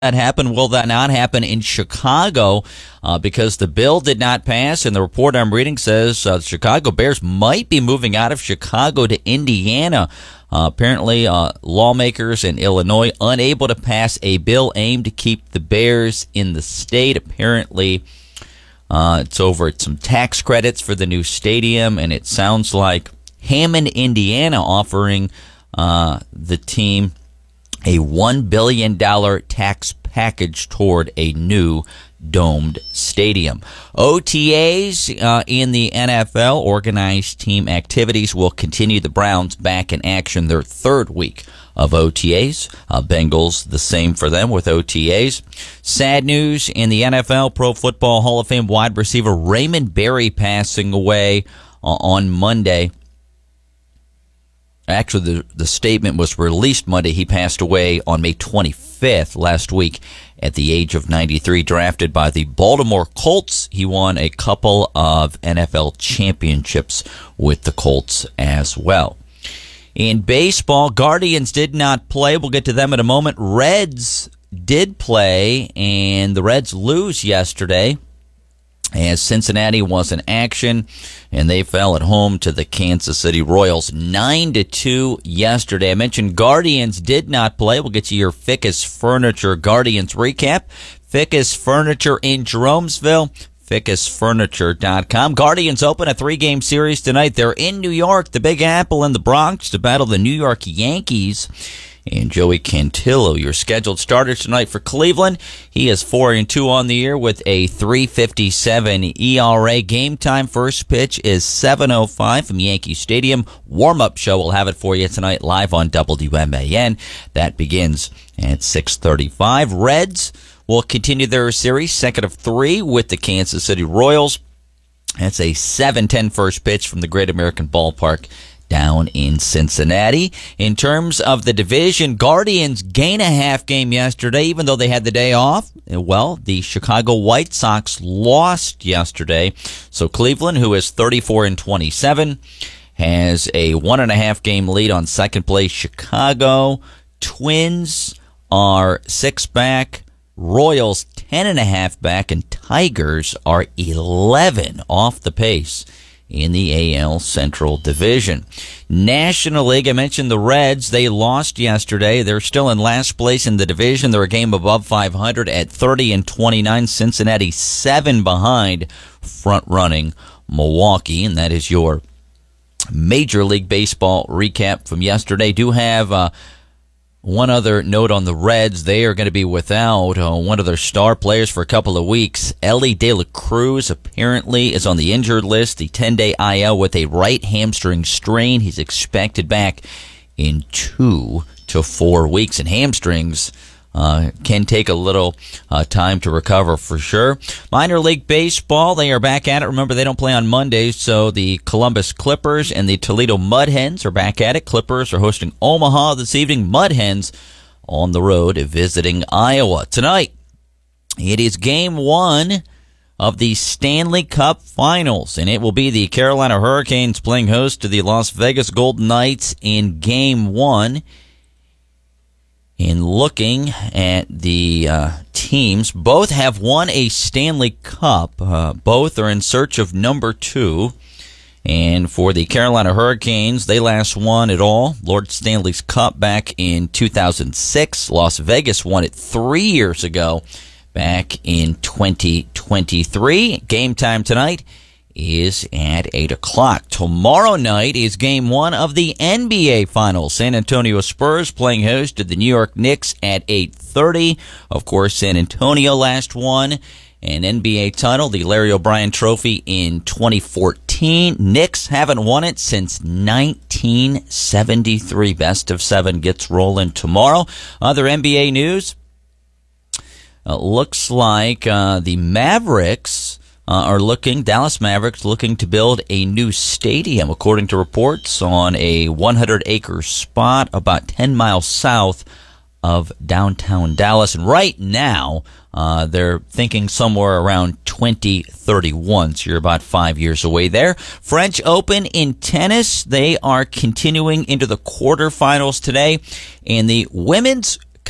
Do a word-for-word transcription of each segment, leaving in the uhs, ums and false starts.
that happen? Will that not happen in Chicago? Uh, because the bill did not pass, and the report I'm reading says uh, the Chicago Bears might be moving out of Chicago to Indiana. Uh, apparently, uh, lawmakers in Illinois unable to pass a bill aimed to keep the Bears in the state. Apparently, uh, it's over at some tax credits for the new stadium, and it sounds like Hammond, Indiana, offering uh, the team a one billion dollars tax package toward a new domed stadium. O T As uh, in the N F L, organized team activities, will continue. The Browns back in action their third week of O T As. Uh, Bengals, the same for them with O T As. Sad news in the N F L, Pro Football Hall of Fame wide receiver Raymond Berry passing away uh, on Monday. Actually, the, the statement was released Monday. He passed away on May twenty-fifth last week at the age of ninety-three. Drafted by the Baltimore Colts, he won a couple of N F L championships with the Colts as well. In baseball, Guardians did not play. We'll get to them in a moment. Reds did play, and the Reds lose yesterday as Cincinnati was in action, and they fell at home to the Kansas City Royals nine to two yesterday. I mentioned Guardians did not play. We'll get to your Fickus Furniture Guardians recap. Fickus Furniture in Jeromesville, fickus furniture dot com. Guardians open a three-game series tonight. They're in New York, the Big Apple, and the Bronx to battle the New York Yankees. And Joey Cantillo, your scheduled starter tonight for Cleveland. He is four and two on the year with a three fifty-seven E R A. Game time first pitch is seven oh five from Yankee Stadium. Warm-up show, we'll have it for you tonight live on W M A N. That begins at six thirty-five. Reds will continue their series, second of three, with the Kansas City Royals. That's a seven ten first pitch from the Great American Ballpark down in Cincinnati. In terms of the division, Guardians gain a half game yesterday, even though they had the day off. Well, the Chicago White Sox lost yesterday. So Cleveland, who is thirty-four and twenty-seven, has a one and a half game lead on second place. Chicago Twins are six back. Royals ten and a half back, and Tigers are eleven off the pace in the A L Central Division. National League, I mentioned the Reds. They lost yesterday. They're still in last place in the division. They're a game above five hundred at thirty and twenty-nine. Cincinnati seven behind front-running Milwaukee, and that is your Major League Baseball recap from yesterday. Do have uh, one other note on the Reds. They are going to be without uh, one of their star players for a couple of weeks. Ellie De La Cruz apparently is on the injured list, the ten-day I L with a right hamstring strain. He's expected back in two to four weeks. And hamstrings uh, can take a little uh, time to recover for sure. Minor League Baseball, they are back at it. Remember, they don't play on Mondays, so the Columbus Clippers and the Toledo Mud Hens are back at it. Clippers are hosting Omaha this evening. Mud Hens on the road visiting Iowa. Tonight, it is game one of the Stanley Cup Finals, and it will be the Carolina Hurricanes playing host to the Las Vegas Golden Knights in game one. In looking at the uh, teams, both have won a Stanley Cup. Uh, both are in search of number two. And for the Carolina Hurricanes, they last won it all. Lord Stanley's Cup back in two thousand six. Las Vegas won it three years ago, back in twenty twenty-three. Game time tonight is at eight o'clock. Tomorrow night is game one of the N B A Finals. San Antonio Spurs playing host to the New York Knicks at eight thirty. Of course, San Antonio last won an N B A title, the Larry O'Brien Trophy, in twenty fourteen. Knicks haven't won it since nineteen seventy-three. Best of seven gets rolling tomorrow. Other N B A news. Uh, looks like uh, the Mavericks Uh, are looking, Dallas Mavericks looking to build a new stadium, according to reports, on a one hundred acre spot about ten miles south of downtown Dallas. And right now, uh, they're thinking somewhere around twenty thirty-one, so you're about five years away there. French Open in tennis, they are continuing into the quarterfinals today, and the women's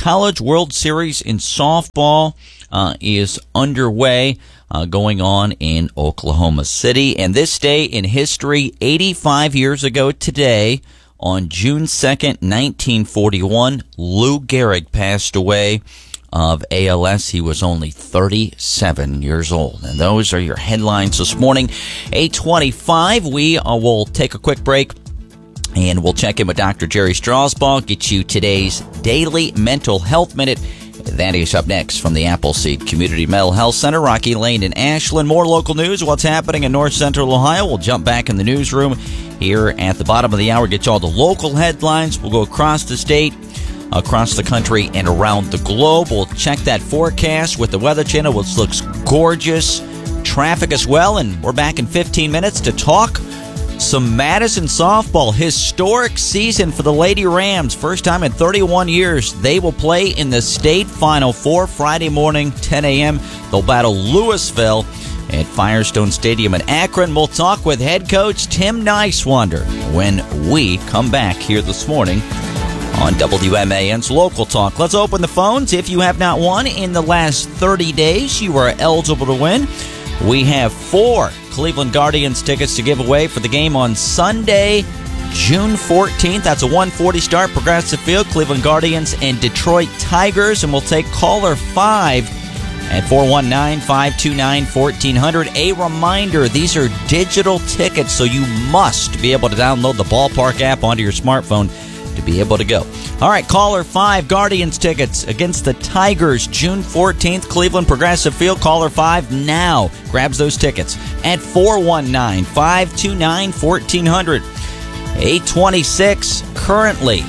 College World Series in softball uh, is underway, uh, going on in Oklahoma City. And this day in history, eighty-five years ago today, on June second, nineteen forty-one, Lou Gehrig passed away of A L S. He was only thirty-seven years old. And those are your headlines this morning. eight twenty-five, we uh, will take a quick break. And we'll check in with Doctor Jerry Strasbaugh, get you today's Daily Mental Health Minute. That is up next from the Appleseed Community Mental Health Center, Rocky Lane in Ashland. More local news, what's happening in north central Ohio. We'll jump back in the newsroom here at the bottom of the hour, get you all the local headlines. We'll go across the state, across the country, and around the globe. We'll check that forecast with the Weather Channel, which looks gorgeous. Traffic as well, and we're back in fifteen minutes to talk some Madison softball. Historic season for the Lady Rams. First time in thirty-one years. They will play in the state Final Four Friday morning, ten a.m. They'll battle Louisville at Firestone Stadium in Akron. We'll talk with head coach Tim Nicewander when we come back here this morning on W M A N's Local Talk. Let's open the phones. If you have not won in the last thirty days, you are eligible to win. We have four Cleveland Guardians tickets to give away for the game on Sunday, June fourteenth. That's a one forty start, Progressive Field, Cleveland Guardians and Detroit Tigers. And we'll take caller five at four one nine, five two nine, one four zero zero. A reminder, these are digital tickets, so you must be able to download the Ballpark app onto your smartphone to be able to go. All right, caller five, Guardians tickets against the Tigers, June fourteenth, Cleveland Progressive Field. Caller five now grabs those tickets at four one nine, five two nine, one four zero zero. eight twenty-six currently.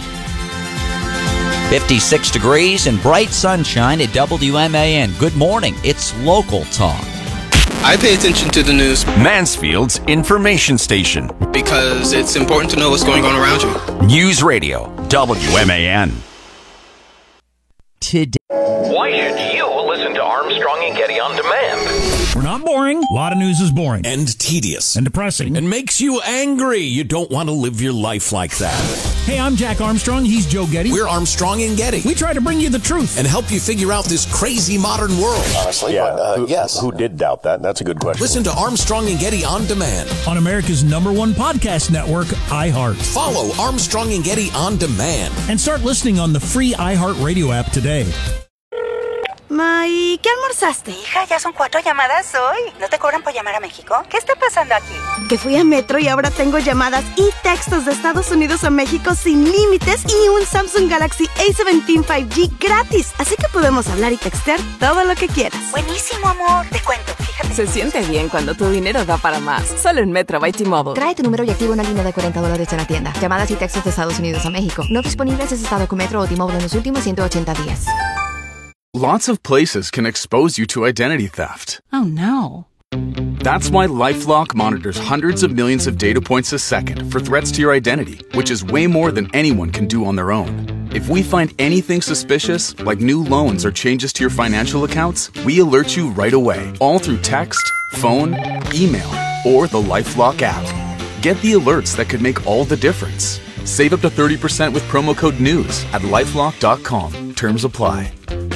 fifty-six degrees and bright sunshine at W M A N. Good morning. It's Local Talk. I pay attention to the news. Mansfield's information station. Because it's important to know what's going on around you. News Radio, W M A N. Today. Why should you listen to Armstrong and Getty on demand? We're not boring. A lot of news is boring. And tedious. And depressing. And makes you angry. You don't want to live your life like that. Hey, I'm Jack Armstrong. He's Joe Getty. We're Armstrong and Getty. We try to bring you the truth. And help you figure out this crazy modern world. Honestly, yeah, but, uh, who, yes. Who did doubt that? That's a good question. Listen to Armstrong and Getty on demand. On America's number one podcast network, iHeart. Follow Armstrong and Getty on demand. And start listening on the free iHeart Radio app today. Ma, ¿y qué almorzaste? Hija, ya son cuatro llamadas hoy. ¿No te cobran por llamar a México? ¿Qué está pasando aquí? Que fui a Metro y ahora tengo llamadas y textos de Estados Unidos a México sin límites y un Samsung Galaxy A diecisiete cinco G gratis. Así que podemos hablar y textear todo lo que quieras. Buenísimo, amor. Te cuento, fíjate. Se siente bien cuando tu dinero da para más. Solo en Metro by T-Mobile. Trae tu número y activa una línea de cuarenta dólares en la tienda. Llamadas y textos de Estados Unidos a México. No disponibles si has estado con Metro o T-Mobile en los últimos ciento ochenta días. Lots of places can expose you to identity theft. Oh, no. That's why LifeLock monitors hundreds of millions of data points a second for threats to your identity, which is way more than anyone can do on their own. If we find anything suspicious, like new loans or changes to your financial accounts, we alert you right away, all through text, phone, email, or the LifeLock app. Get the alerts that could make all the difference. Save up to thirty percent with promo code NEWS at lifelock dot com. Terms apply.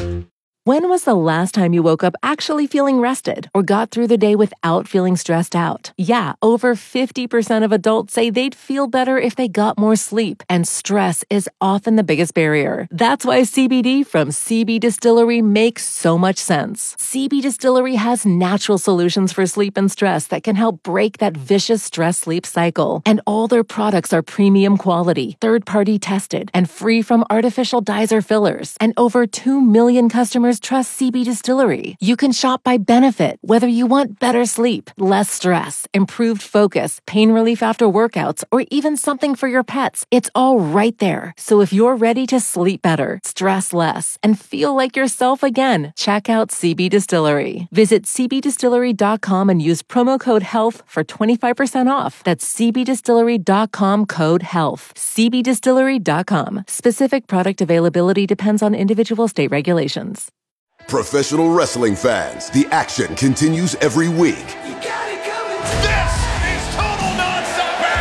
When was the last time you woke up actually feeling rested or got through the day without feeling stressed out? Yeah, over fifty percent of adults say they'd feel better if they got more sleep, and stress is often the biggest barrier. That's why C B D from C B Distillery makes so much sense. C B Distillery has natural solutions for sleep and stress that can help break that vicious stress-sleep cycle. And all their products are premium quality, third-party tested, and free from artificial dyes or fillers. And over two million customers trust C B Distillery. You can shop by benefit, whether you want better sleep, less stress, improved focus, pain relief after workouts, or even something for your pets. It's all right there. So if you're ready to sleep better, stress less, and feel like yourself again, check out C B Distillery. Visit c b distillery dot com and use promo code HEALTH for twenty-five percent off. That's c b distillery dot com code HEALTH. c b distillery dot com. Specific product availability depends on individual state regulations. Professional wrestling fans, the action continues every week. You got it coming. This is total nonstop action.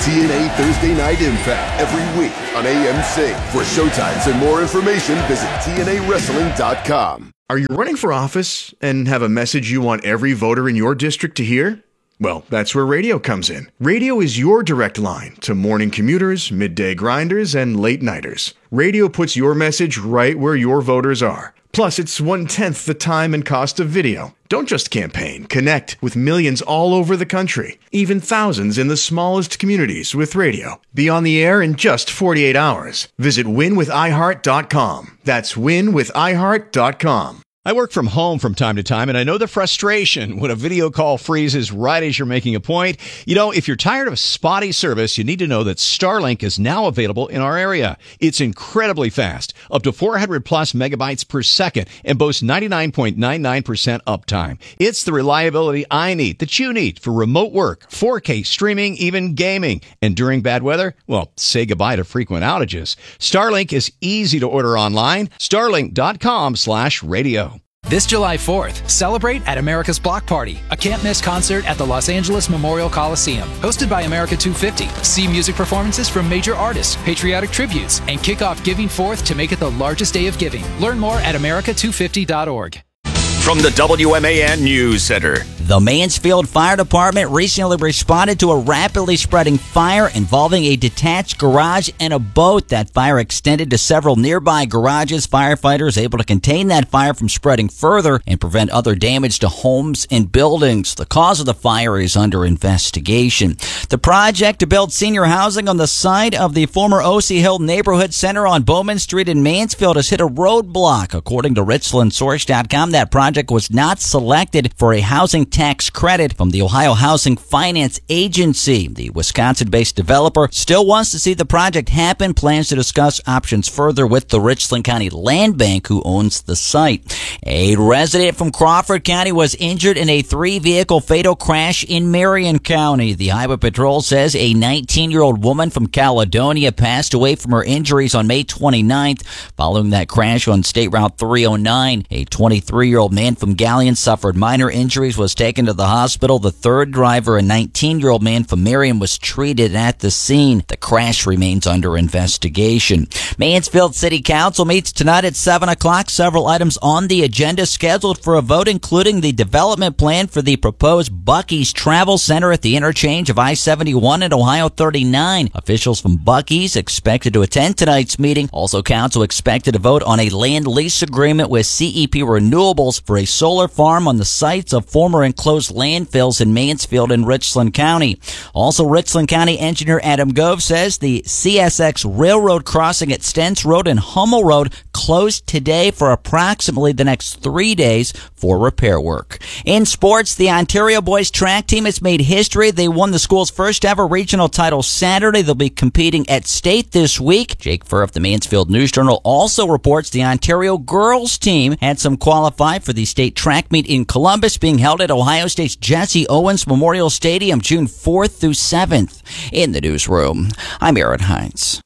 T N A Thursday Night Impact every week on A M C. For showtimes and more information, visit T N A wrestling dot com. Are you running for office and have a message you want every voter in your district to hear? Well, that's where radio comes in. Radio is your direct line to morning commuters, midday grinders, and late nighters. Radio puts your message right where your voters are. Plus, it's one-tenth the time and cost of video. Don't just campaign. Connect with millions all over the country, even thousands in the smallest communities with radio. Be on the air in just forty-eight hours. Visit win with i heart dot com. That's win with i heart dot com. I work from home from time to time, and I know the frustration when a video call freezes right as you're making a point. You know, if you're tired of spotty service, you need to know that Starlink is now available in our area. It's incredibly fast, up to four hundred plus megabytes per second, and boasts ninety-nine point nine nine percent uptime. It's the reliability I need, that you need, for remote work, four K streaming, even gaming. And during bad weather, well, say goodbye to frequent outages. Starlink is easy to order online. Starlink dot com slash radio. This July fourth, celebrate at America's Block Party, a can't-miss concert at the Los Angeles Memorial Coliseum. Hosted by America two fifty. See music performances from major artists, patriotic tributes, and kick off Giving Forth to make it the largest day of giving. Learn more at America two fifty dot org. From the W M A N News Center. The Mansfield Fire Department recently responded to a rapidly spreading fire involving a detached garage and a boat. That fire extended to several nearby garages. Firefighters able to contain that fire from spreading further and prevent other damage to homes and buildings. The cause of the fire is under investigation. The project to build senior housing on the site of the former O C Hill Neighborhood Center on Bowman Street in Mansfield has hit a roadblock. According to Richland Source dot com, that project was not selected for a housing tax credit from the Ohio Housing Finance Agency. The Wisconsin-based developer still wants to see the project happen, plans to discuss options further with the Richland County Land Bank, who owns the site. A resident from Crawford County was injured in a three-vehicle fatal crash in Marion County. The Highway Patrol says a nineteen-year-old woman from Caledonia passed away from her injuries on May twenty-ninth following that crash on State Route three oh nine. A twenty-three-year-old man from Gallion suffered minor injuries, was taken to the hospital. The third driver, a nineteen-year-old man from Marion, was treated at the scene. The crash remains under investigation. Mansfield City Council meets tonight at seven o'clock. Several items on the agenda scheduled for a vote, including the development plan for the proposed Buc-ee's Travel Center at the interchange of I seventy-one and Ohio thirty-nine. Officials from Buc-ee's expected to attend tonight's meeting. Also, council expected to vote on a land lease agreement with C E P Renewables for a solar farm on the sites of former enclosed landfills in Mansfield and Richland County. Also, Richland County engineer Adam Gove says the C S X Railroad crossing at Stents Road and Hummel Road closed today for approximately the next three days for repair work. In sports, the Ontario boys track team has made history. They won the school's first ever regional title Saturday. They'll be competing at state this week. Jake Furr of the Mansfield News Journal also reports the Ontario girls team had some qualify for the state track meet in Columbus, being held at Ohio State's Jesse Owens Memorial Stadium June fourth through seventh. In the newsroom, I'm Aaron Hines.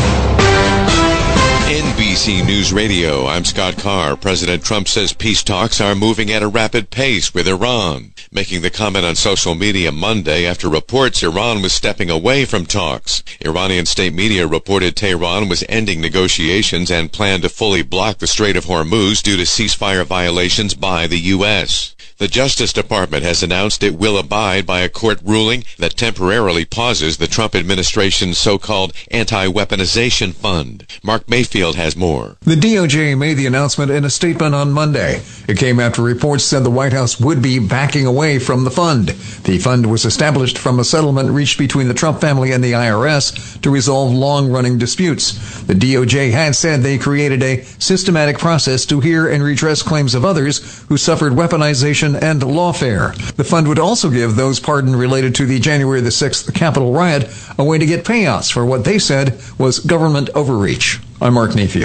N B C News Radio, I'm Scott Carr. President Trump says peace talks are moving at a rapid pace with Iran, making the comment on social media Monday after reports Iran was stepping away from talks. Iranian state media reported Tehran was ending negotiations and planned to fully block the Strait of Hormuz due to ceasefire violations by the U S. The Justice Department has announced it will abide by a court ruling that temporarily pauses the Trump administration's so-called anti-weaponization fund. Mark Mayfield has more. The D O J made the announcement in a statement on Monday. It came after reports said the White House would be backing away from the fund. The fund was established from a settlement reached between the Trump family and the I R S to resolve long-running disputes. The D O J had said they created a systematic process to hear and redress claims of others who suffered weaponization and lawfare. The fund would also give those pardoned related to the January the sixth Capitol riot a way to get payouts for what they said was government overreach. I'm Mark Mayfield.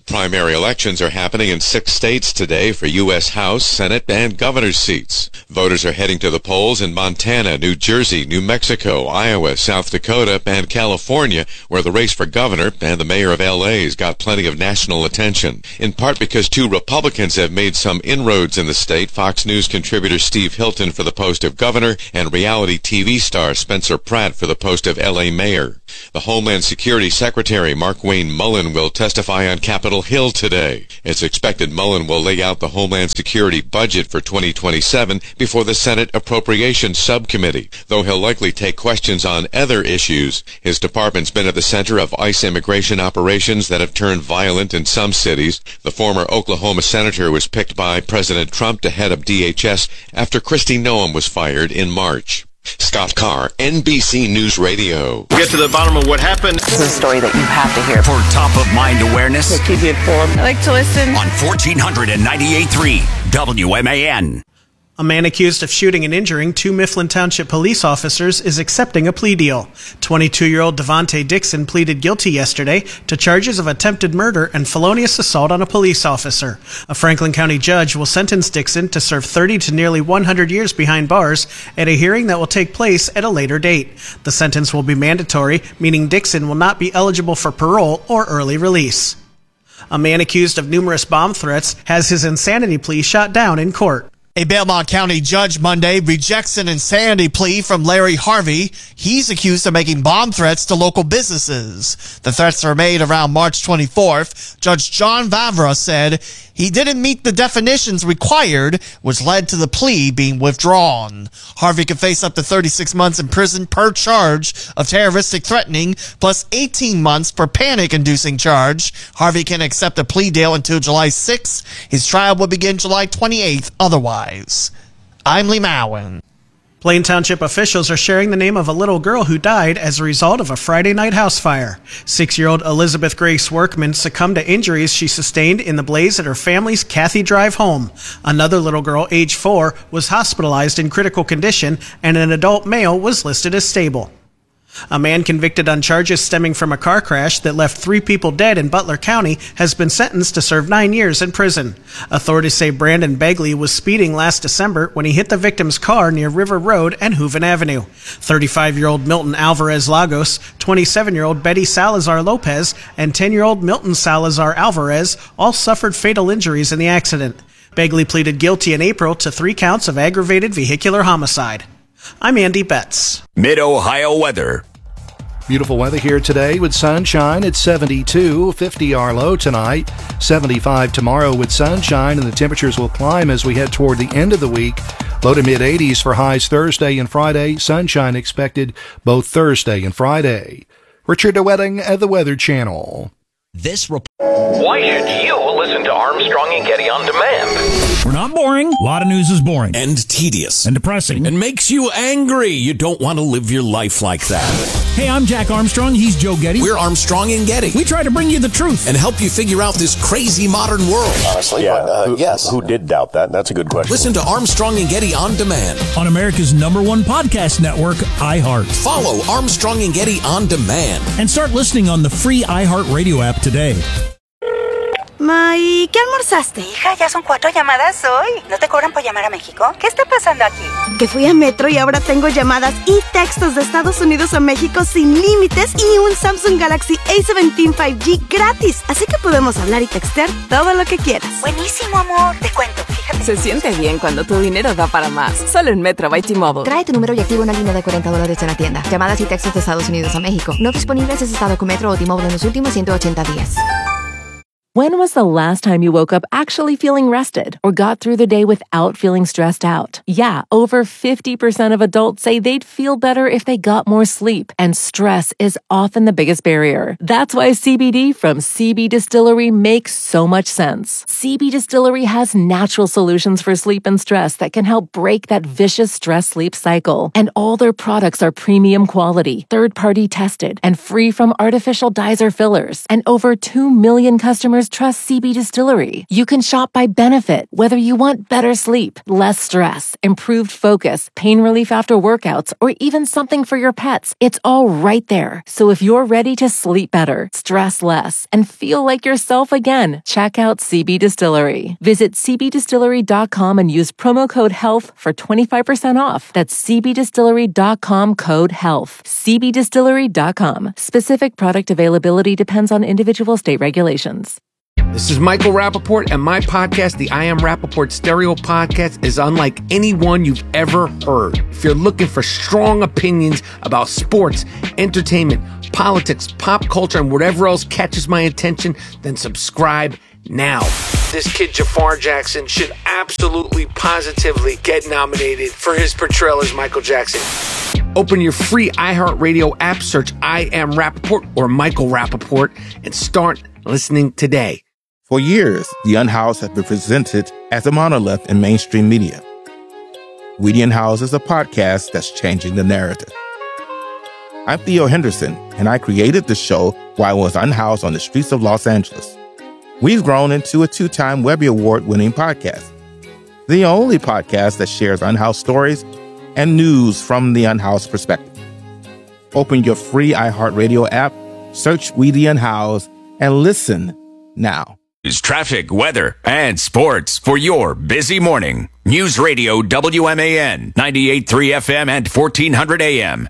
Primary elections are happening in six states today for U S House, Senate, and governor's seats. Voters are heading to the polls in Montana, New Jersey, New Mexico, Iowa, South Dakota, and California, where the race for governor and the mayor of L A's got plenty of national attention. In part because two Republicans have made some inroads in the state, Fox News contributor Steve Hilton for the post of governor and reality T V star Spencer Pratt for the post of L A mayor. The Homeland Security Secretary Markwayne Mullin will testify on Capitol Hill today. It's expected Mullin will lay out the Homeland Security budget for twenty twenty-seven before the Senate Appropriations Subcommittee, though he'll likely take questions on other issues. His department's been at the center of ICE immigration operations that have turned violent in some cities. The former Oklahoma senator was picked by President Trump to head up D H S after Kristi Noem was fired in March. Scott Carr, N B C News Radio. Get to the bottom of what happened. This is a story that you have to hear. For top-of-mind awareness. So keep you informed. I like to listen. On fourteen ninety-eight point three W M A N. A man accused of shooting and injuring two Mifflin Township police officers is accepting a plea deal. twenty-two-year-old Devontae Dixon pleaded guilty yesterday to charges of attempted murder and felonious assault on a police officer. A Franklin County judge will sentence Dixon to serve thirty to nearly one hundred years behind bars at a hearing that will take place at a later date. The sentence will be mandatory, meaning Dixon will not be eligible for parole or early release. A man accused of numerous bomb threats has his insanity plea shot down in court. A Belmont County judge Monday rejects an insanity plea from Larry Harvey. He's accused of making bomb threats to local businesses. The threats were made around March twenty-fourth. Judge John Vavra said he didn't meet the definitions required, which led to the plea being withdrawn. Harvey could face up to thirty-six months in prison per charge of terroristic threatening, plus eighteen months per panic-inducing charge. Harvey can accept a plea deal until July sixth. His trial will begin July twenty-eighth otherwise. I'm Lee Mowen. Plain Township officials are sharing the name of a little girl who died as a result of a Friday night house fire. Six-year-old Elizabeth Grace Workman succumbed to injuries she sustained in the blaze at her family's Cathy Drive home. Another little girl, age four, was hospitalized in critical condition, and an adult male was listed as stable. A man convicted on charges stemming from a car crash that left three people dead in Butler County has been sentenced to serve nine years in prison. Authorities say Brandon Begley was speeding last December when he hit the victim's car near River Road and Hooven Avenue. thirty-five-year-old Milton Alvarez Lagos, twenty-seven-year-old Betty Salazar Lopez, and ten-year-old Milton Salazar Alvarez all suffered fatal injuries in the accident. Begley pleaded guilty in April to three counts of aggravated vehicular homicide. I'm Andy Betts. Mid-Ohio weather. Beautiful weather here today with sunshine at seventy-two, fifty our low tonight, seventy-five tomorrow with sunshine, and the temperatures will climb as we head toward the end of the week. Low to mid-eighties for highs Thursday and Friday. Sunshine expected both Thursday and Friday. Richard DeWetting at the Weather Channel. This report. Why should you listen to Armstrong and Getty on demand? We're not boring. A lot of news is boring. And tedious. And depressing. And makes you angry. You don't want to live your life like that. Hey, I'm Jack Armstrong. He's Joe Getty. We're Armstrong and Getty. We try to bring you the truth. And help you figure out this crazy modern world. Honestly, yeah, but, uh, who, yes. Who did doubt that? That's a good question. Listen to Armstrong and Getty on demand. On America's number one podcast network, iHeart. Follow Armstrong and Getty on demand. And start listening on the free iHeart Radio app today. Ma, ¿y qué almorzaste? Hija, ya son cuatro llamadas hoy. ¿No te cobran por llamar a México? ¿Qué está pasando aquí? Que fui a Metro y ahora tengo llamadas y textos de Estados Unidos a México sin límites y un Samsung Galaxy A diecisiete cinco G gratis. Así que podemos hablar y textear todo lo que quieras. Buenísimo, amor. Te cuento, fíjate. Se siente bien cuando tu dinero da para más. Solo en Metro by T-Mobile. Trae tu número y activa una línea de cuarenta dólares en la tienda. Llamadas y textos de Estados Unidos a México. No disponibles en estado con Metro o T-Mobile en los últimos ciento ochenta días. When was the last time you woke up actually feeling rested or got through the day without feeling stressed out? Yeah, over fifty percent of adults say they'd feel better if they got more sleep, and stress is often the biggest barrier. That's why C B D from C B Distillery makes so much sense. C B Distillery has natural solutions for sleep and stress that can help break that vicious stress-sleep cycle. And all their products are premium quality, third-party tested, and free from artificial dyes or fillers. And over two million customers customers trust C B Distillery. You can shop by benefit, whether you want better sleep, less stress, improved focus, pain relief after workouts, or even something for your pets. It's all right there. So if you're ready to sleep better, stress less, and feel like yourself again, check out C B Distillery. Visit c b distillery dot com and use promo code HEALTH for twenty-five percent off. That's c b distillery dot com code HEALTH. c b distillery dot com. Specific product availability depends on individual state regulations. This is Michael Rappaport, and my podcast, the I Am Rappaport Stereo Podcast, is unlike any one you've ever heard. If you're looking for strong opinions about sports, entertainment, politics, pop culture, and whatever else catches my attention, then subscribe now. This kid, Jafar Jackson, should absolutely, positively get nominated for his portrayal as Michael Jackson. Open your free iHeartRadio app, search I Am Rappaport or Michael Rappaport, and start listening today. For years, The Unhoused has been presented as a monolith in mainstream media. We The Unhoused is a podcast that's changing the narrative. I'm Theo Henderson, and I created the show while I was unhoused on the streets of Los Angeles. We've grown into a two-time Webby Award-winning podcast, the only podcast that shares unhoused stories and news from the unhoused perspective. Open your free iHeartRadio app, search We The Unhoused, and listen now. Is traffic, weather, and sports for your busy morning. News Radio W M A N, ninety-eight point three F M and fourteen hundred A M.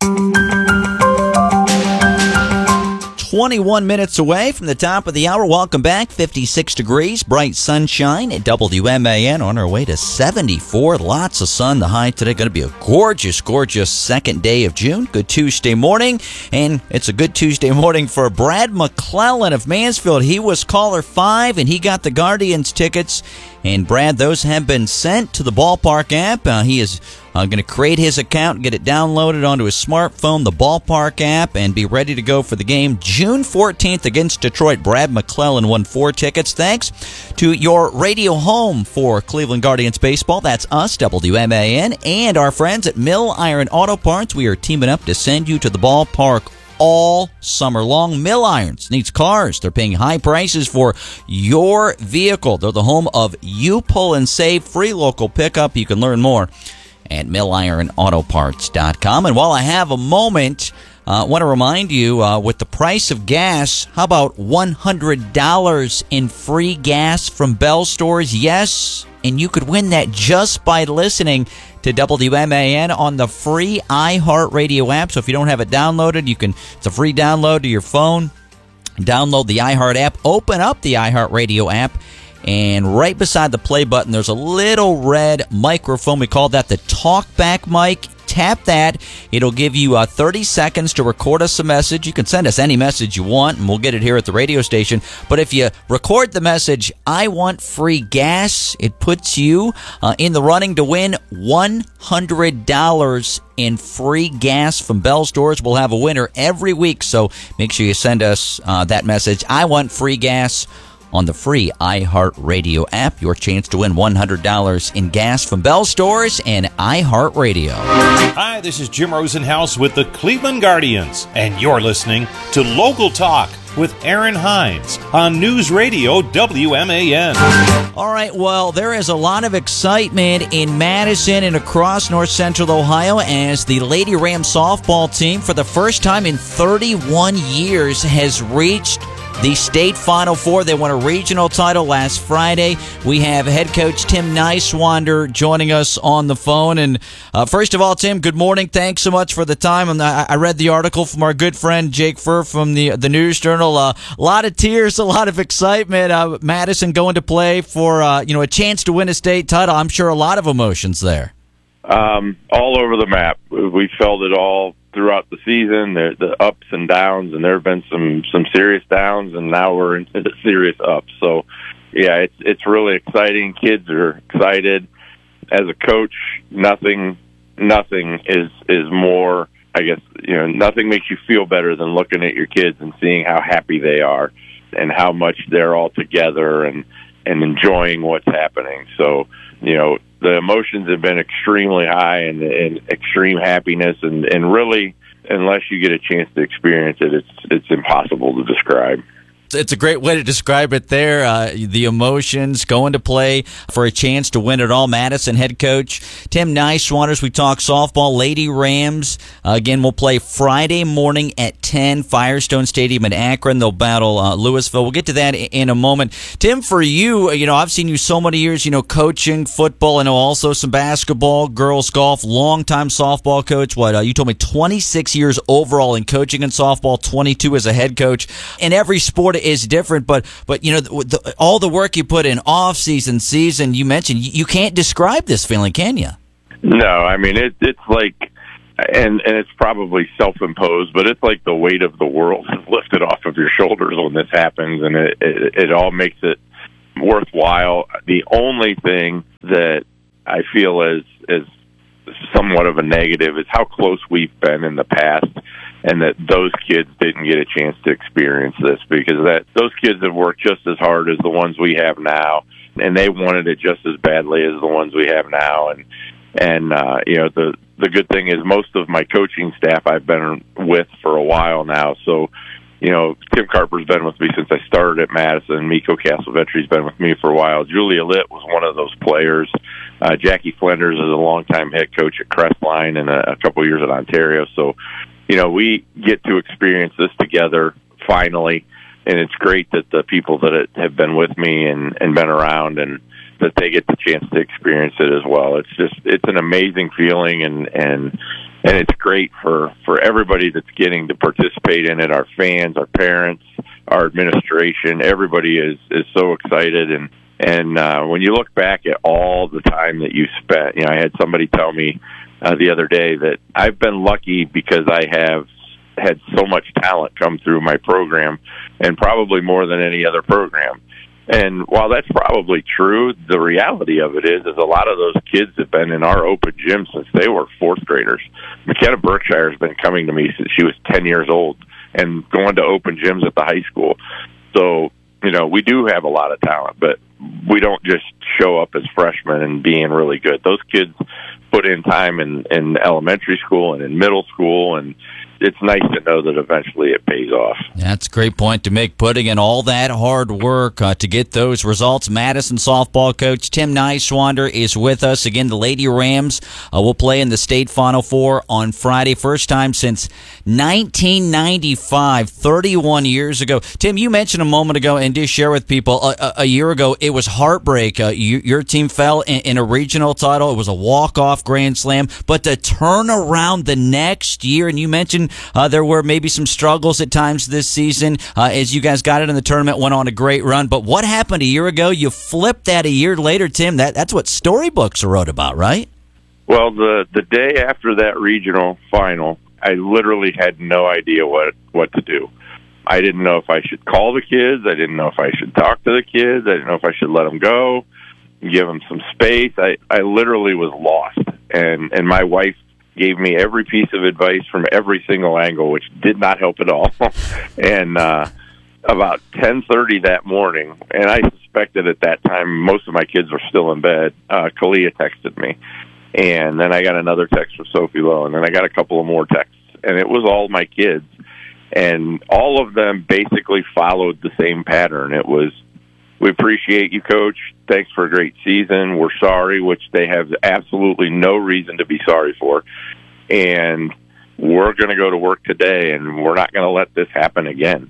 twenty-one minutes away from the top of the hour. Welcome back. fifty-six degrees, bright sunshine at W M A N. On our way to seventy-four. Lots of sun. The high today going to be a gorgeous, gorgeous second day of June. Good Tuesday morning. And it's a good Tuesday morning for Brad McClellan of Mansfield. He was caller five, and he got the Guardians tickets. And Brad, those have been sent to the Ballpark app. Uh, he is uh, going to create his account, get it downloaded onto his smartphone, the Ballpark app, and be ready to go for the game June fourteenth against Detroit. Brad McClellan won four tickets thanks to your radio home for Cleveland Guardians baseball. That's us, W M A N, and our friends at Mill Iron Auto Parts. We are teaming up to send you to the Ballpark all summer long. Mill Irons needs cars. They're paying high prices for your vehicle. They're the home of You Pull and Save, free local pickup. You can learn more at mill iron auto parts dot com. And while I have a moment, I uh, want to remind you, uh, with the price of gas, how about one hundred dollars in free gas from Bell Stores? Yes, and you could win that just by listening to W M A N on the free iHeartRadio app. So if you don't have it downloaded, you can. It's a free download to your phone. Download the iHeart app. Open up the iHeartRadio app. And right beside the play button, there's a little red microphone. We call that the talkback mic. Tap that. It'll give you uh, thirty seconds to record us a message. You can send us any message you want, and we'll get it here at the radio station. But if you record the message, I want free gas, it puts you uh, in the running to win one hundred dollars in free gas from Bell Stores. We'll have a winner every week, so make sure you send us uh, that message. I want free gas on the free iHeartRadio app. Your chance to win one hundred dollars in gas from Bell Stores and iHeartRadio. Hi, this is Jim Rosenhaus with the Cleveland Guardians, and you're listening to Local Talk with Aaron Hines on News Radio W M A N. All right, well, there is a lot of excitement in Madison and across north central Ohio as the Lady Rams softball team, for the first time in thirty-one years, has reached the state Final Four. They won a regional title last Friday. We have head coach Tim Nicewander joining us on the phone. And uh, first of all, Tim, good morning. Thanks so much for the time. And I, I read the article from our good friend Jake Furr from the the News Journal. Uh, a lot of tears, a lot of excitement. Uh, Madison going to play for uh, you know a chance to win a state title. I'm sure a lot of emotions there. Um, all over the map. We felt it all throughout the season, the, the ups and downs, and there have been some, some serious downs, and now we're into the serious ups. So, yeah, it's it's really exciting. Kids are excited. As a coach, nothing nothing is is more, I guess, you know, nothing makes you feel better than looking at your kids and seeing how happy they are and how much they're all together and, and enjoying what's happening. So, you know, the emotions have been extremely high and, and extreme happiness, and, and really, unless you get a chance to experience it, it's it's impossible to describe. It's a great way to describe it there. Uh, the emotions, going to play for a chance to win it all. Madison head coach Tim Neiswanders. We talk softball. Lady Rams, uh, again, will play Friday morning at ten, Firestone Stadium in Akron. They'll battle uh, Louisville. We'll get to that in a moment. Tim, for you, you know, I've seen you so many years, you know, coaching football. I know also some basketball, girls golf, longtime softball coach. What, uh, you told me twenty-six years overall in coaching in softball, twenty-two as a head coach. In every sport is different, but but you know the, the, all the work you put in off season, season. You mentioned you, you can't describe this feeling, can you? No, I mean it, it's like, and and it's probably self-imposed, but it's like the weight of the world is lifted off of your shoulders when this happens, and it it, it all makes it worthwhile. The only thing that I feel is is somewhat of a negative is how close we've been in the past, and that those kids didn't get a chance to experience this, because that those kids have worked just as hard as the ones we have now, and they wanted it just as badly as the ones we have now. And and uh, you know, the the good thing is most of my coaching staff I've been with for a while now. So, you know, Tim Carper's been with me since I started at Madison. Miko Castlevetry's been with me for a while. Julia Litt was one of those players. Uh, Jackie Flinders is a longtime head coach at Crestline and a, a couple of years at Ontario. So, you know, we get to experience this together finally, and it's great that the people that have been with me and, and been around, and that they get the chance to experience it as well. It's just, it's an amazing feeling, and, and, and it's great for, for everybody that's getting to participate in it, our fans, our parents, our administration. Everybody is, is so excited. And, and uh, when you look back at all the time that you spent, you know, I had somebody tell me uh, the other day that I've been lucky because I have had so much talent come through my program, and probably more than any other program. And while that's probably true, the reality of it is, is a lot of those kids have been in our open gym since they were fourth graders. McKenna Berkshire has been coming to me since she was ten years old and going to open gyms at the high school. So, you know, we do have a lot of talent, but we don't just show up as freshmen and being really good. Those kids put in time in, in elementary school and in middle school, and it's nice to know that eventually it pays off. That's a great point to make, putting in all that hard work uh, to get those results. Madison softball coach Tim Neiswander is with us. Again, the Lady Rams uh, will play in the state Final Four on Friday. First time since nineteen ninety-five, thirty-one years ago. Tim, you mentioned a moment ago, and just share with people, a, a, a year ago, it was heartbreak. Uh, you, your team fell in, in a regional title. It was a walk-off grand slam. But to turn around the next year, and you mentioned Uh, there were maybe some struggles at times this season uh, as you guys got it in the tournament, went on a great run. But what happened a year ago? You flipped that a year later, Tim. That That's what storybooks are wrote about, right? Well, the, the day after that regional final, I literally had no idea what, what to do. I didn't know if I should call the kids. I didn't know if I should talk to the kids. I didn't know if I should let them go, give them some space. I, I literally was lost. And, and my wife gave me every piece of advice from every single angle, which did not help at all. And uh, about ten thirty that morning, and I suspected at that time most of my kids were still in bed, uh, Kalia texted me. And then I got another text from Sophie Lowe, and then I got a couple of more texts. And it was all my kids. And all of them basically followed the same pattern. It was, "We appreciate you, Coach. Thanks for a great season. We're sorry," which they have absolutely no reason to be sorry for. "And we're going to go to work today, and we're not going to let this happen again."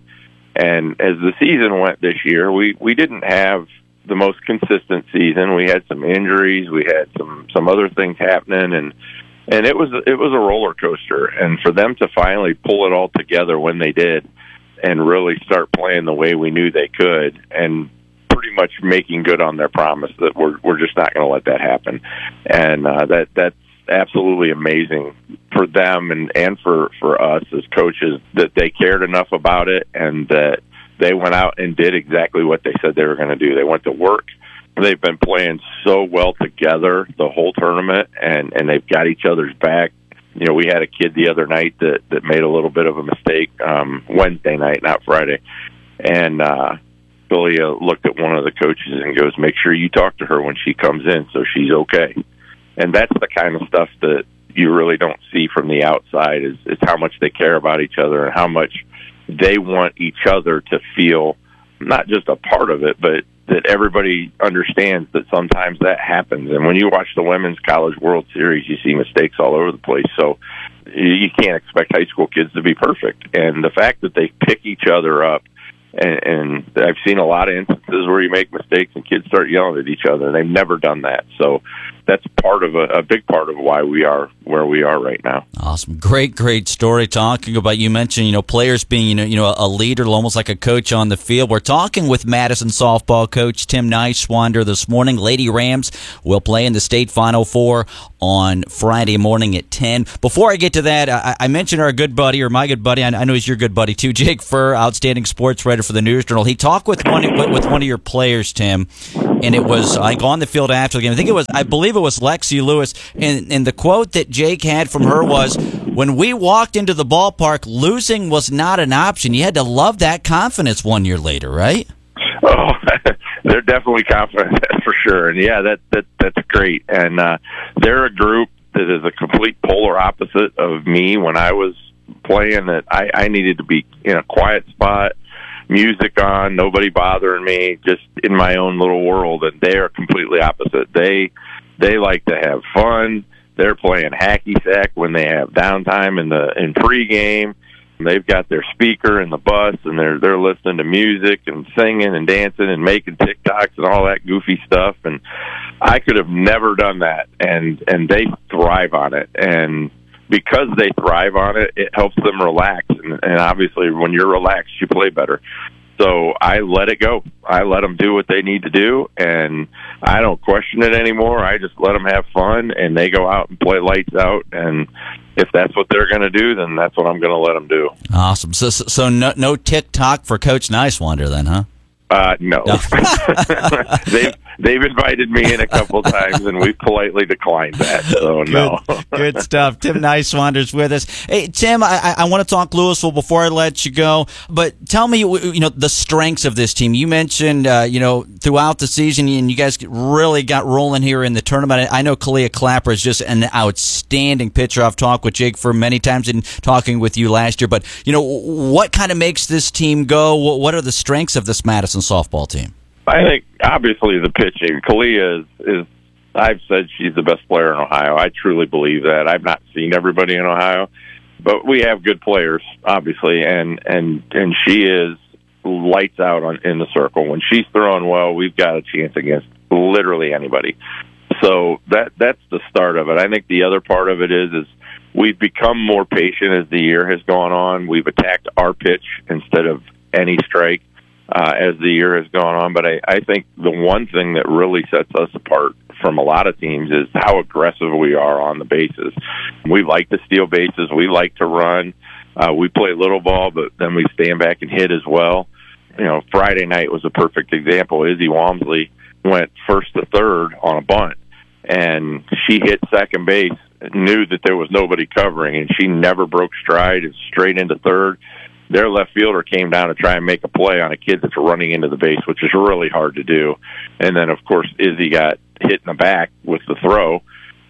And as the season went this year, we, we didn't have the most consistent season. We had some injuries. We had some, some other things happening, and and it was it was a roller coaster. And for them to finally pull it all together when they did, and really start playing the way we knew they could, and pretty much making good on their promise that we're we're just not going to let that happen, and uh, that that's absolutely amazing for them and and for for us as coaches, that they cared enough about it, and that they went out and did exactly what they said they were going to do. They went to work. They've been playing so well together the whole tournament, and and they've got each other's back. You know, we had a kid the other night that that made a little bit of a mistake um, Wednesday night, not Friday, and. uh Billy uh, looked at one of the coaches and goes, "Make sure you talk to her when she comes in so she's okay." And that's the kind of stuff that you really don't see from the outside, is, is how much they care about each other and how much they want each other to feel not just a part of it, but that everybody understands that sometimes that happens. And when you watch the Women's College World Series, you see mistakes all over the place. So you can't expect high school kids to be perfect. And the fact that they pick each other up, and, and I've seen a lot of instances where you make mistakes and kids start yelling at each other, and they've never done that. So that's part of a, a big part of why we are where we are right now. Awesome. Great, great story talking about, you mentioned, you know, players being, you know, you know, a leader, almost like a coach on the field. We're talking with Madison softball coach Tim Niswander this morning. Lady Rams will play in the state Final Four on Friday morning at ten. Before I get to that, I, I mentioned our good buddy, or my good buddy, I, I know he's your good buddy too, Jake Furr, outstanding sports writer for the News Journal. He talked with one, with one of your players, Tim, and it was like on the field after the game. I think it was, I believe it was Lexi Lewis, and, and the quote that Jake had from her was, when we walked into the ballpark, losing was not an option. You had to love that confidence one year later, right? Oh, they're definitely confident, that's for sure. And yeah, that, that that's great. And uh, they're a group that is a complete polar opposite of me when I was playing. That I, I needed to be in a quiet spot, music on, nobody bothering me, just in my own little world. And they are completely opposite. They they like to have fun. They're playing hacky sack when they have downtime in the in pregame. They've got their speaker in the bus, and they're they're listening to music and singing and dancing and making TikToks and all that goofy stuff. And I could have never done that, and and they thrive on it. And because they thrive on it, it helps them relax. And, and obviously, when you're relaxed, you play better. So I let it go. I let them do what they need to do, and I don't question it anymore. I just let them have fun, and they go out and play lights out. And if that's what they're going to do, then that's what I'm going to let them do. Awesome. So, so, so no, no TikTok for Coach Niswander then, huh? Uh, no. no. they've, they've invited me in a couple times, and we've politely declined that, so Good. no. Good stuff. Tim Niswander's with us. Hey, Tim, I, I want to talk Louisville before I let you go, but tell me, you know, the strengths of this team. You mentioned, uh, you know, throughout the season, and you guys really got rolling here in the tournament. I know Kalia Clapper is just an outstanding pitcher. I've talked with Jake for many times and talking with you last year, but, you know, what kind of makes this team go? What are the strengths of this Madison softball team? I think obviously the pitching. Kalia is, is, I've said she's the best player in Ohio. I truly believe that. I've not seen everybody in Ohio, but we have good players, obviously, and and and she is lights out on in the circle. When she's throwing well, we've got a chance against literally anybody. So that that's the start of it. I think the other part of it is is we've become more patient as the year has gone on. We've attacked our pitch instead of any strike. Uh, as the year has gone on. But I, I think the one thing that really sets us apart from a lot of teams is how aggressive we are on the bases. We like to steal bases. We like to run. Uh, we play little ball, but then we stand back and hit as well. You know, Friday night was a perfect example. Izzy Walmsley went first to third on a bunt, and she hit second base, knew that there was nobody covering, and she never broke stride. It's straight into third. Their left fielder came down to try and make a play on a kid that's running into the base, which is really hard to do. And then, of course, Izzy got hit in the back with the throw,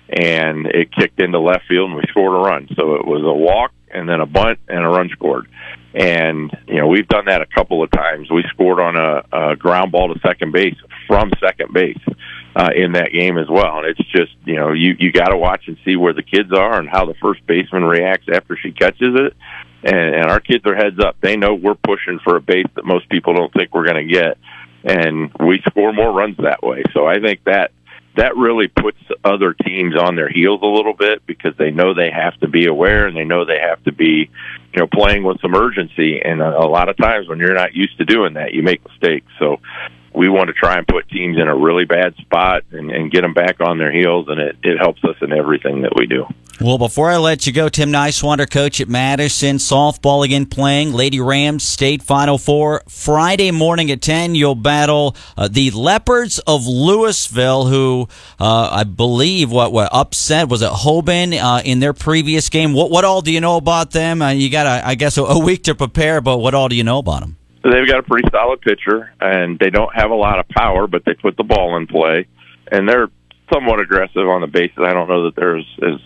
and it kicked into left field, and we scored a run. So it was a walk and then a bunt and a run scored. And, you know, we've done that a couple of times. We scored on a, a ground ball to second base from second base uh, in that game as well. And it's just, you know, you, you got to watch and see where the kids are and how the first baseman reacts after she catches it. And, and our kids are heads up. They know we're pushing for a base that most people don't think we're going to get, and we score more runs that way. So I think that that really puts other teams on their heels a little bit because they know they have to be aware and they know they have to be, you know, playing with some urgency. And a, a lot of times when you're not used to doing that, you make mistakes. So we want to try and put teams in a really bad spot and, and get them back on their heels, and it, it helps us in everything that we do. Well, before I let you go, Tim Niswander, coach at Madison, softball again playing. Lady Rams State Final Four. Friday morning at ten, you'll battle uh, the Leopards of Louisville, who uh, I believe what, what upset, was it Hoban uh, in their previous game? What what all do you know about them? Uh, you got, a, I guess, a, a week to prepare, but what all do you know about them? They've got a pretty solid pitcher, and they don't have a lot of power, but they put the ball in play, and they're somewhat aggressive on the bases. I don't know that they're as, as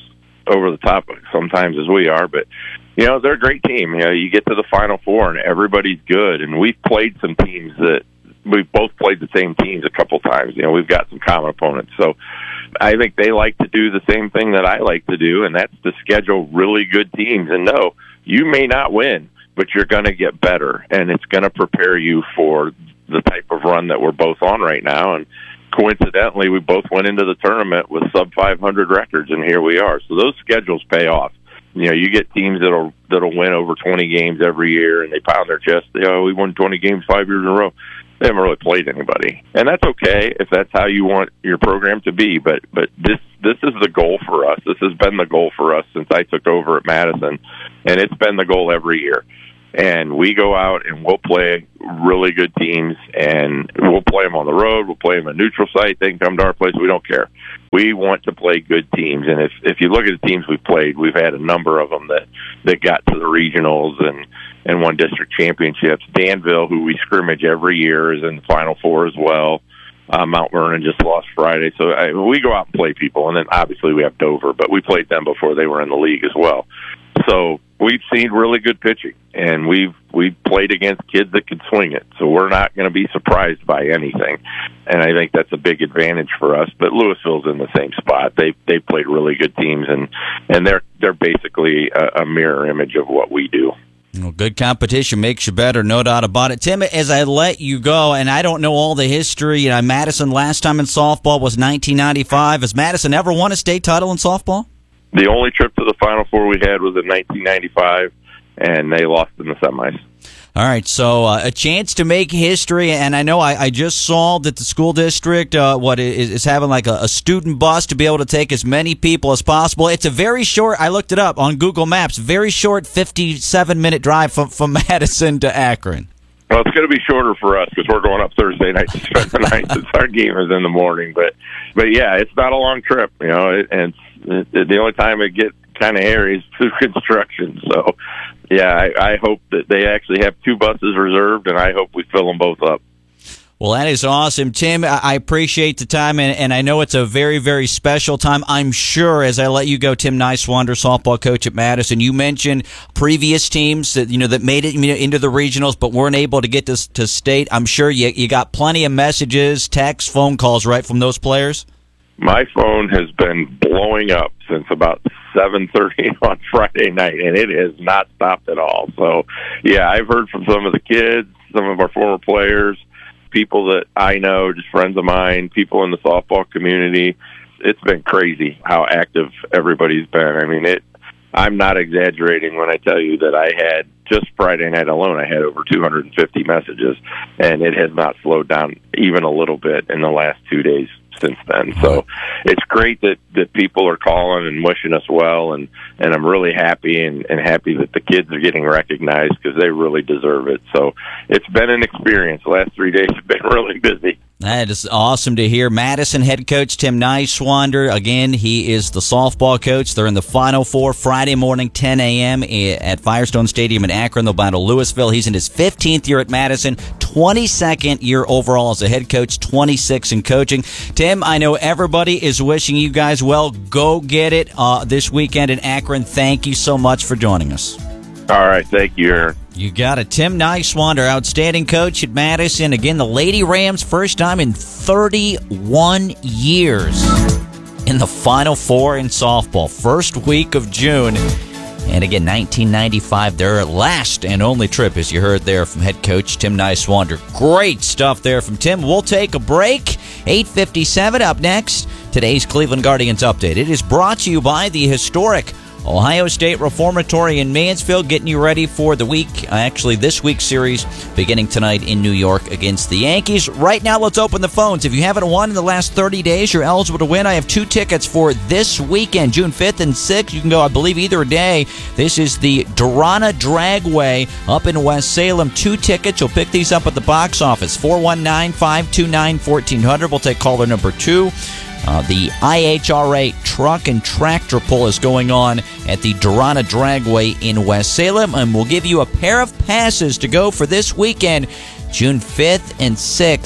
over the top sometimes as we are, but you know, they're a great team. You know, you get to the Final Four and everybody's good, and we've played some teams that we've both played the same teams a couple times. You know, we've got some common opponents. So I think they like to do the same thing that I like to do, and that's to schedule really good teams. And no, you may not win, but you're going to get better, and it's going to prepare you for the type of run that we're both on right now. And coincidentally, we both went into the tournament with sub five hundred records, and here we are. So those schedules pay off. You know, you get teams that'll that'll win over twenty games every year, and they pound their chest. You know, we won twenty games five years in a row. They haven't really played anybody, and that's okay if that's how you want your program to be. But but this this is the goal for us. This has been the goal for us since I took over at Madison, and it's been the goal every year. And we go out and we'll play really good teams, and we'll play them on the road. We'll play them at neutral site. They can come to our place. We don't care. We want to play good teams. And if, if you look at the teams we've played, we've had a number of them that, that got to the regionals and, and won district championships. Danville, who we scrimmage every year, is in the Final Four as well. Uh, Mount Vernon just lost Friday. So I, we go out and play people. And then obviously we have Dover, but we played them before they were in the league as well. So we've seen really good pitching, and we've we've played against kids that can swing it. So we're not going to be surprised by anything, and I think that's a big advantage for us. But Louisville's in the same spot. They they played really good teams, and and they're they're basically a, a mirror image of what we do. Well, good competition makes you better, no doubt about it. Tim, as I let you go, and I don't know all the history, you know, Madison last time in softball was nineteen ninety-five. Has Madison ever won a state title in softball? The only trip to the Final Four we had was in nineteen ninety-five, and they lost in the semis. All right, so uh, a chance to make history, and I know I, I just saw that the school district uh, what is, is having like a, a student bus to be able to take as many people as possible. It's a very short, I looked it up on Google Maps, very short fifty-seven minute drive from, from Madison to Akron. Well, it's going to be shorter for us because we're going up Thursday night to spend the night since our game is in the morning. But, but yeah, it's not a long trip, you know, it, and it's, it, the only time it gets kind of hairy is through construction. So, yeah, I, I hope that they actually have two buses reserved, and I hope we fill them both up. Well, that is awesome. Tim, I appreciate the time, and, and I know it's a very, very special time. I'm sure, as I let you go, Tim Niswander, softball coach at Madison, you mentioned previous teams that you know that made it into the regionals but weren't able to get to, to state. I'm sure you, you got plenty of messages, texts, phone calls, right, from those players? My phone has been blowing up since about seven thirty on Friday night, and it has not stopped at all. So, yeah, I've heard from some of the kids, some of our former players, people that I know, just friends of mine, people in the softball community. It's been crazy how active everybody's been. I mean, it. I'm not exaggerating when I tell you that I had, just Friday night alone, I had over two hundred fifty messages, and it has not slowed down even a little bit in the last two days since then. So it's great that, that people are calling and wishing us well, and, and I'm really happy and, and happy that the kids are getting recognized because they really deserve it. So it's been an experience. The last three days have been really busy. That is awesome to hear. Madison head coach Tim Niswander, again, he is the softball coach. They're in the Final Four Friday morning, ten a.m. at Firestone Stadium in Akron. They'll battle Louisville. He's in his fifteenth year at Madison, twenty-second year overall as a head coach, twenty-six in coaching. Tim, I know everybody is wishing you guys well. Go get it uh, this weekend in Akron. Thank you so much for joining us. All right. Thank you, Aaron. You got it. Tim Niswander, outstanding coach at Madison. Again, the Lady Rams, first time in thirty-one years in the Final Four in softball. First week of June. And again, nineteen ninety-five, their last and only trip, as you heard there from head coach Tim Niswander. Great stuff there from Tim. We'll take a break. eight fifty-seven up next. Today's Cleveland Guardians Update. It is brought to you by the historic Ohio State Reformatory in Mansfield, getting you ready for the week, actually this week's series, beginning tonight in New York against the Yankees. Right now, let's open the phones. If you haven't won in the last thirty days, you're eligible to win. I have two tickets for this weekend, June fifth and sixth. You can go, I believe, either day. This is the Durana Dragway up in West Salem. Two tickets. You'll pick these up at the box office. four one nine, five two nine, one four zero zero. We'll take caller number two. Uh, the I H R A Truck and Tractor Pull is going on at the Durana Dragway in West Salem, and we'll give you a pair of passes to go for this weekend, June fifth and sixth.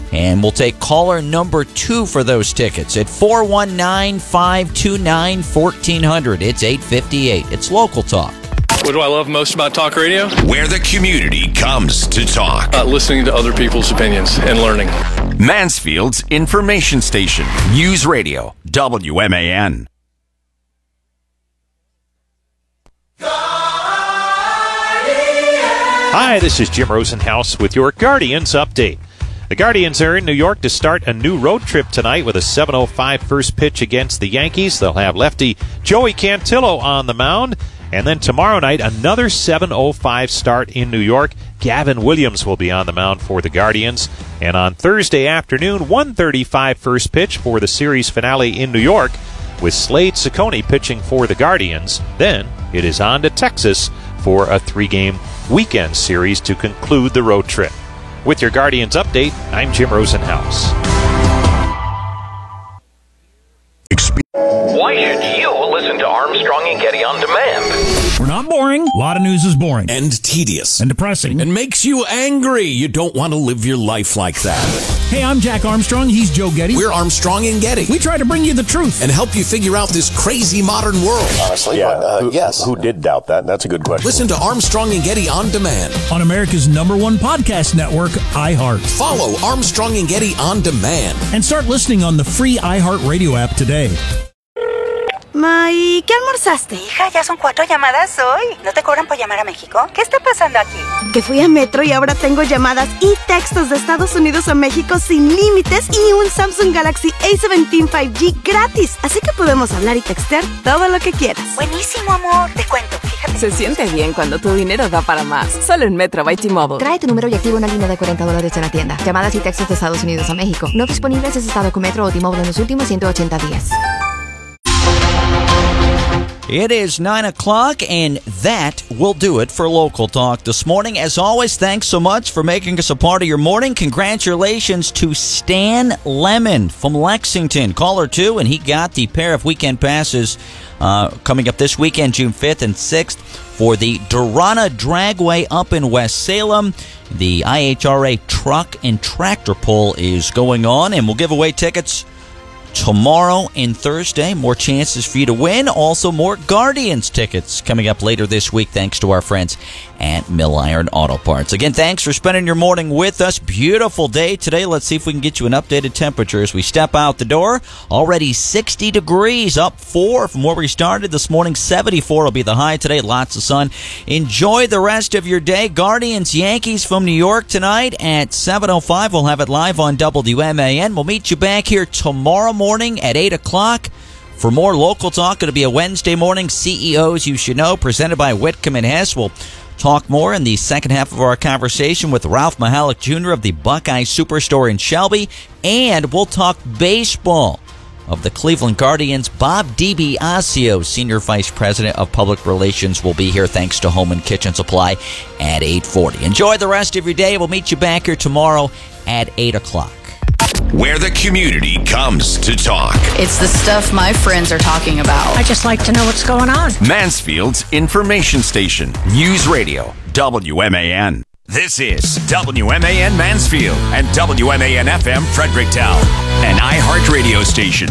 And we'll take caller number two for those tickets at four one nine, five two nine, one four zero zero. It's eight fifty-eight. It's Local Talk. What do I love most about talk radio? Where the community comes to talk. Uh, listening to other people's opinions and learning. Mansfield's information station. News Radio, W M A N. Hi, this is Jim Rosenhaus with your Guardians update. The Guardians are in New York to start a new road trip tonight with a seven oh five first pitch against the Yankees. They'll have lefty Joey Cantillo on the mound. And then tomorrow night, another seven oh five start in New York. Gavin Williams will be on the mound for the Guardians. And on Thursday afternoon, one thirty-five first pitch for the series finale in New York with Slade Ciccone pitching for the Guardians. Then it is on to Texas for a three-game weekend series to conclude the road trip. With your Guardians update, I'm Jim Rosenhaus. Why should you listen to Armstrong and Getty on demand? We're not boring. A lot of news is boring. And tedious. And depressing. And makes you angry. You don't want to live your life like that. Hey, I'm Jack Armstrong. He's Joe Getty. We're Armstrong and Getty. We try to bring you the truth. And help you figure out this crazy modern world. Honestly, yeah, uh, who, yes. Who did doubt that? That's a good question. Listen to Armstrong and Getty on demand. On America's number one podcast network, iHeart. Follow Armstrong and Getty on demand. And start listening on the free iHeart Radio app today. Ma, ¿y qué almorzaste? Hija, ya son cuatro llamadas hoy. ¿No te cobran por llamar a México? ¿Qué está pasando aquí? Que fui a Metro y ahora tengo llamadas y textos de Estados Unidos a México sin límites y un Samsung Galaxy A diecisiete cinco G gratis. Así que podemos hablar y textear todo lo que quieras. Buenísimo, amor. Te cuento, fíjate. Se siente bien cuando tu dinero da para más. Solo en Metro by T-Mobile. Trae tu número y activa una línea de cuarenta dólares en la tienda. Llamadas y textos de Estados Unidos a México. No disponibles si has estado con Metro o T-Mobile en los últimos ciento ochenta días. It is nine o'clock, and that will do it for Local Talk this morning. As always, thanks so much for making us a part of your morning. Congratulations to Stan Lemon from Lexington. Caller two, and he got the pair of weekend passes uh, coming up this weekend, June fifth and sixth, for the Durana Dragway up in West Salem. The I H R A truck and tractor pull is going on, and we'll give away tickets tomorrow and Thursday. More chances for you to win. Also, more Guardians tickets coming up later this week, thanks to our friends at Mill Iron Auto Parts. Again, thanks for spending your morning with us. Beautiful day today. Let's see if we can get you an updated temperature as we step out the door. Already sixty degrees, up four from where we started this morning. seventy-four will be the high today. Lots of sun. Enjoy the rest of your day. Guardians Yankees from New York tonight at seven oh five. We'll have it live on W M A N. We'll meet you back here tomorrow morning at eight o'clock. For more Local Talk, it'll be a Wednesday morning C E Os You Should Know, presented by Whitcomb and Hess. We'll talk more in the second half of our conversation with Ralph Mihalik Junior of the Buckeye Superstore in Shelby. And we'll talk baseball of the Cleveland Guardians. Bob DiBiasio, Senior Vice President of Public Relations, will be here thanks to Home and Kitchen Supply at eight forty. Enjoy the rest of your day. We'll meet you back here tomorrow at eight o'clock. Where the community comes to talk. It's the stuff my friends are talking about. I just like to know what's going on. Mansfield's information station. News Radio, W M A N. This is W M A N Mansfield and W M A N F M Fredericktown, an iHeart radio station.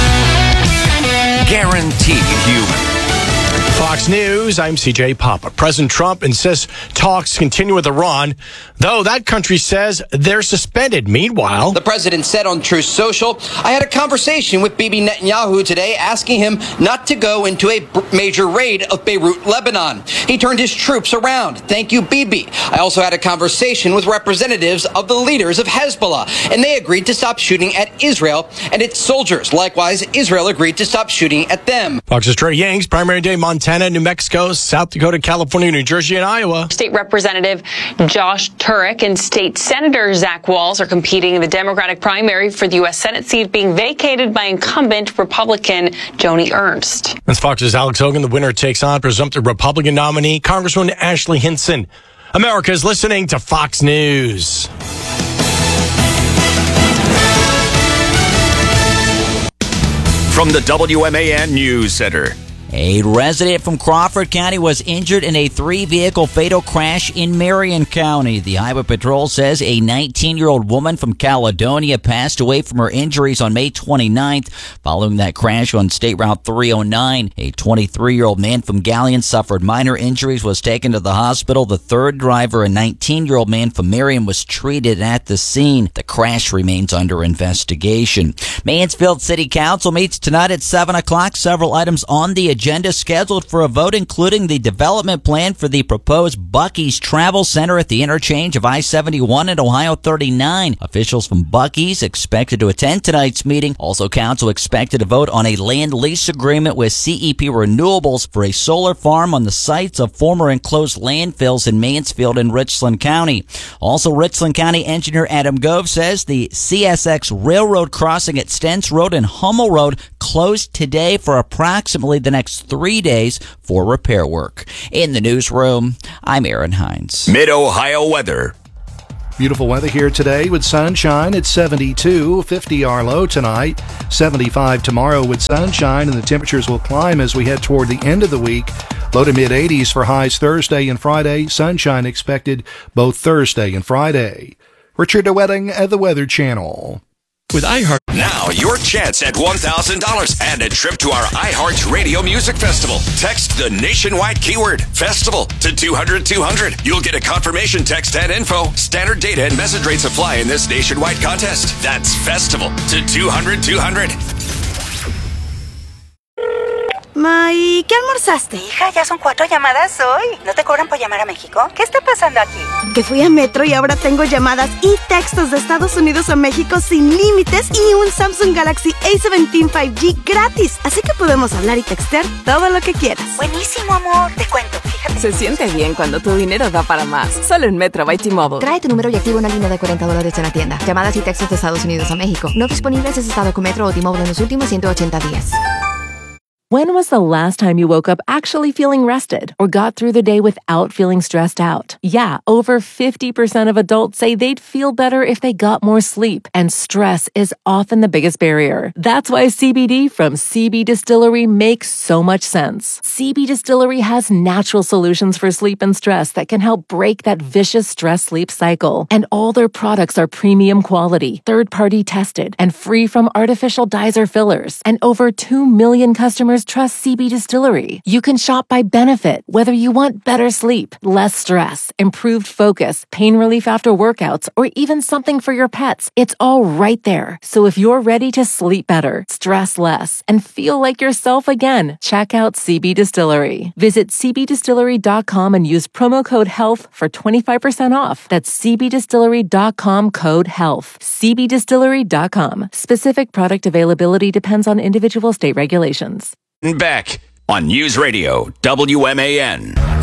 Guaranteed human. Fox News, I'm C J Papa. President Trump insists talks continue with Iran, though that country says they're suspended. Meanwhile, the president said on Truth Social, I had a conversation with Bibi Netanyahu today asking him not to go into a major raid of Beirut, Lebanon. He turned his troops around. Thank you, Bibi. I also had a conversation with representatives of the leaders of Hezbollah, and they agreed to stop shooting at Israel and its soldiers. Likewise, Israel agreed to stop shooting at them. Fox's Trey Yanks, primary day Montana, New Mexico, South Dakota, California, New Jersey, and Iowa. State Representative Josh Turek and State Senator Zach Walz are competing in the Democratic primary for the U S Senate seat being vacated by incumbent Republican Joni Ernst. That's Fox's Alex Hogan. The winner takes on presumptive Republican nominee, Congresswoman Ashley Hinson. America is listening to Fox News. From the W M A N News Center, A resident from Crawford County was injured in a three-vehicle fatal crash in Marion County. The Highway Patrol says a nineteen-year-old woman from Caledonia passed away from her injuries on May twenty-ninth following that crash on State Route three oh nine. A twenty-three-year-old man from Galleon suffered minor injuries, was taken to the hospital. The third driver, a nineteen-year-old man from Marion, was treated at the scene. The crash remains under investigation. Mansfield City Council meets tonight at seven o'clock. Several items on the agenda scheduled for a vote, including the development plan for the proposed Buc-ee's Travel Center at the interchange of I seventy-one and Ohio thirty-nine. Officials from Buc-ee's expected to attend tonight's meeting. Also, council expected to vote on a land lease agreement with C E P Renewables for a solar farm on the sites of former enclosed landfills in Mansfield and Richland County. Also, Richland County engineer Adam Gove says the C S X Railroad crossing at Stents Road and Hummel Road closed today for approximately the next three days for repair work. In the newsroom, I'm Aaron Hines. Mid-Ohio weather. Beautiful weather here today with sunshine at seventy-two, fifty our low tonight, seventy-five tomorrow with sunshine, and the temperatures will climb as we head toward the end of the week. Low to mid eighties for highs Thursday and Friday. Sunshine expected both Thursday and Friday. Richard DeWetting at the Weather Channel. With iHeart. Now, your chance at one thousand dollars and a trip to our iHeart Radio Music Festival. Text the nationwide keyword FESTIVAL to two hundred two hundred. You'll get a confirmation text and info. Standard data and message rates apply in this nationwide contest. That's FESTIVAL to two hundred two hundred. Ma, ¿y qué almorzaste? Hija, ya son cuatro llamadas hoy. ¿No te cobran por llamar a México? ¿Qué está pasando aquí? Que fui a Metro y ahora tengo llamadas y textos de Estados Unidos a México sin límites y un Samsung Galaxy A diecisiete cinco G gratis. Así que podemos hablar y textear todo lo que quieras. Buenísimo, amor. Te cuento, fíjate. Se siente bien cuando tu dinero da para más. Solo en Metro by T-Mobile. Trae tu número y activa una línea de cuarenta dólares en la tienda. Llamadas y textos de Estados Unidos a México. No disponibles si has estado con Metro o T-Mobile en los últimos ciento ochenta días. When was the last time you woke up actually feeling rested or got through the day without feeling stressed out? Yeah, over fifty percent of adults say they'd feel better if they got more sleep, and stress is often the biggest barrier. That's why C B D from C B Distillery makes so much sense. C B Distillery has natural solutions for sleep and stress that can help break that vicious stress-sleep cycle. And all their products are premium quality, third-party tested, and free from artificial dyes or fillers. And over two million customers trust C B Distillery. You can shop by benefit, whether you want better sleep, less stress, improved focus, pain relief after workouts, or even something for your pets. It's all right there. So if you're ready to sleep better, stress less, and feel like yourself again, check out C B Distillery. Visit c b distillery dot com and use promo code HEALTH for twenty-five percent off. That's c b distillery dot com code HEALTH. c b distillery dot com. Specific product availability depends on individual state regulations. Back on News Radio W M A N.